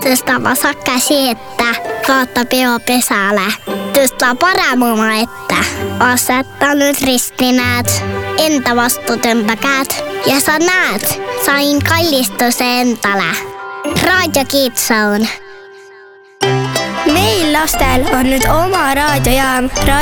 Tõsta käsi ette, vaata peo pesälle. Tõsta paremuma ette. Aseta nüüd ristinäed. Enda vastu tõmba käed. Ja sa näed, sain kallistuse endale. Raadio Kiidsoon. Meil lastel on nüüd oma raadiojaam